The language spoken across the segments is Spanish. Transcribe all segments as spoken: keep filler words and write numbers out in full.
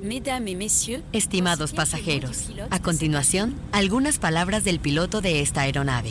Estimados pasajeros, a continuación, algunas palabras del piloto de esta aeronave.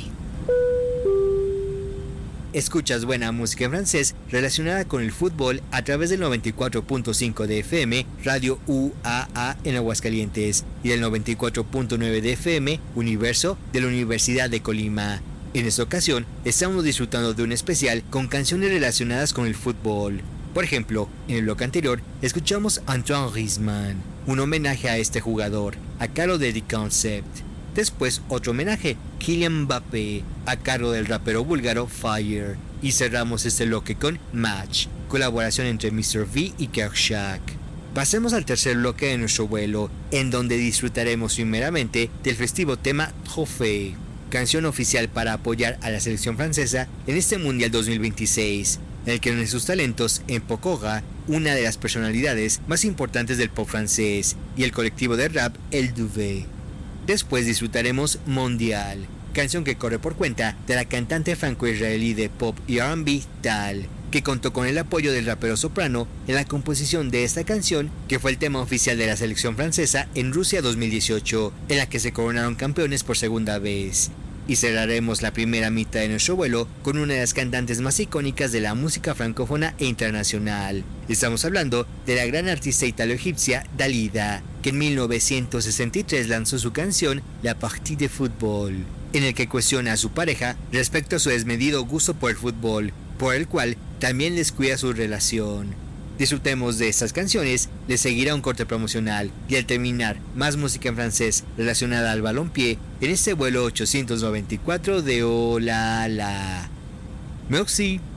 Escuchas buena música en francés relacionada con el fútbol a través del noventa y cuatro punto cinco de F M, Radio U A A en Aguascalientes, y del noventa y cuatro punto nueve de F M, Universo, de la Universidad de Colima. En esta ocasión, estamos disfrutando de un especial con canciones relacionadas con el fútbol. Por ejemplo, en el bloque anterior, escuchamos Antoine Griezmann, un homenaje a este jugador, a cargo de The Concept. Después, otro homenaje, Kylian Mbappé, a cargo del rapero búlgaro Fire. Y cerramos este bloque con Match, colaboración entre mister V y Kershak. Pasemos al tercer bloque de nuestro vuelo, en donde disfrutaremos primeramente del festivo tema Trophée, canción oficial para apoyar a la selección francesa en este Mundial dos mil veintiséis, en el que unen sus talentos en Pokora, una de las personalidades más importantes del pop francés, y el colectivo de rap El Duvet. Después disfrutaremos Mondial, canción que corre por cuenta de la cantante franco-israelí de pop y R and B Tal, que contó con el apoyo del rapero soprano en la composición de esta canción, que fue el tema oficial de la selección francesa en Rusia dos mil dieciocho, en la que se coronaron campeones por segunda vez. Y cerraremos la primera mitad de nuestro vuelo con una de las cantantes más icónicas de la música francófona e internacional. Estamos hablando de la gran artista italo-egipcia Dalida, que en mil novecientos sesenta y tres lanzó su canción La Partie de Fútbol, en el que cuestiona a su pareja respecto a su desmedido gusto por el fútbol, por el cual también descuida su relación. Disfrutemos de estas canciones, les seguirá un corte promocional y al terminar, más música en francés relacionada al balompié en este vuelo ochocientos noventa y cuatro de Olala. Merci.